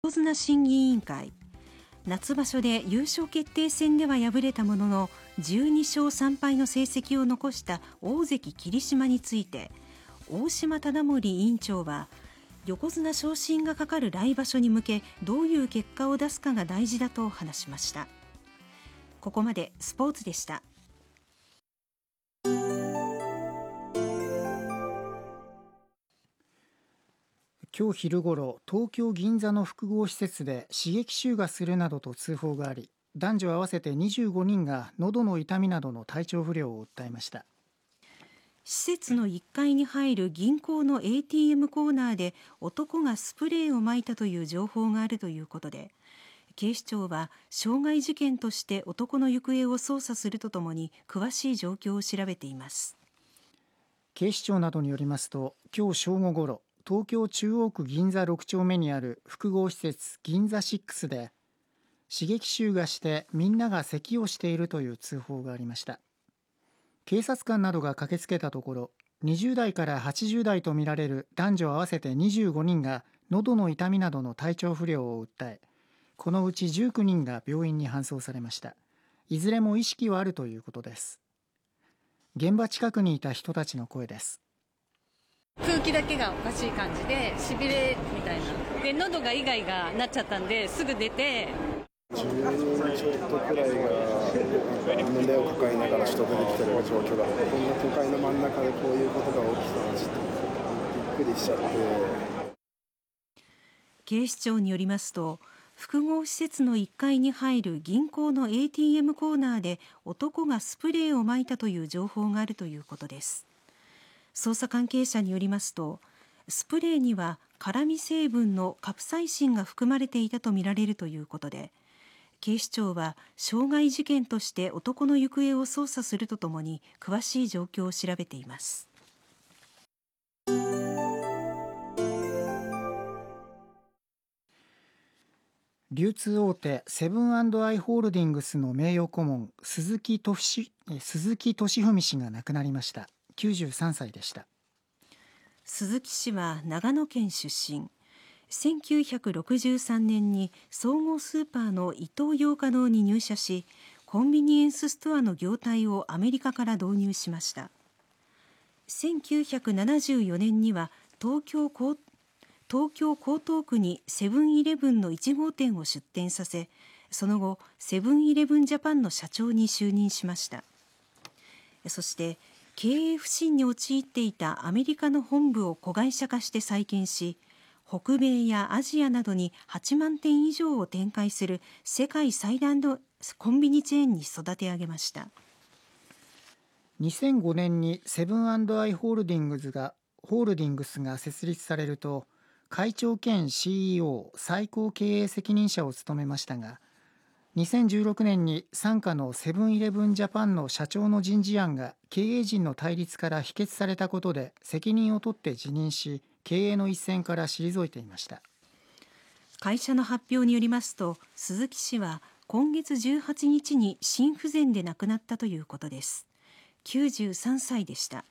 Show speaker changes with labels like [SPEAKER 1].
[SPEAKER 1] 横綱審議委員会、夏場所で優勝決定戦では敗れたものの12勝3敗の成績を残した大関霧島について、大島忠盛委員長は横綱昇進がかかる来場所に向けどういう結果を出すかが大事だと話しました。ここまでスポーツでした。
[SPEAKER 2] 今日昼ごろ、東京銀座の複合施設で刺激臭がするなどと通報があり、男女合わせて25人が喉の痛みなどの体調不良を訴えました。
[SPEAKER 1] 施設の1階に入る銀行の ATM コーナーで男がスプレーを撒いたという情報があるということで、警視庁は傷害事件として男の行方を捜査するとともに詳しい状況を調べています。
[SPEAKER 2] 警視庁などによりますと、今日正午ごろ、東京中央区銀座6丁目にある複合施設銀座6で刺激臭がしてみんなが咳をしているという通報がありました。警察官などが駆けつけたところ、20代から80代とみられる男女合わせて25人が喉の痛みなどの体調不良を訴え、このうち19人が病院に搬送されました。いずれも意識はあるということです。現場近くにいた人たちの声です。
[SPEAKER 3] 空気だけがおかしい感じで、しびれみたいなで、喉がイガイガなっちゃったんですぐ出て、
[SPEAKER 4] 10人ちょっとくらいが胸を抱えながら人出てきてる状況だった。こんな都会の真ん中でこういうことが起きたらちょっとびっくりしちゃって。
[SPEAKER 1] 警視庁によりますと、複合施設の1階に入る銀行の ATM コーナーで男がスプレーを撒いたという情報があるということです。捜査関係者によりますと、スプレーには辛味成分のカプサイシンが含まれていたとみられるということで、警視庁は傷害事件として男の行方を捜査するとともに詳しい状況を調べています。
[SPEAKER 2] 流通大手セブン&アイ・ホールディングスの名誉顧問鈴木俊文氏が亡くなりました。93歳でした。
[SPEAKER 1] 鈴木氏は長野県出身。1963年に総合スーパーのイトーヨーカドーに入社し、コンビニエンスストアの業態をアメリカから導入しました。1974年には東京江東区にセブンイレブンの1号店を出店させ、その後セブンイレブンジャパンの社長に就任しました。そして経営不振に陥っていたアメリカの本部を子会社化して再建し、北米やアジアなどに8万店以上を展開する世界最大のコンビニチェーンに育て上げました。
[SPEAKER 2] 2005年にセブン&アイ・ホールディングスが設立されると、会長兼 CEO 最高経営責任者を務めましたが、2016年に傘下のセブンイレブンジャパンの社長の人事案が経営陣の対立から否決されたことで責任を取って辞任し、経営の一線から退いていました。
[SPEAKER 1] 会社の発表によりますと、鈴木氏は今月18日に心不全で亡くなったということです。93歳でした。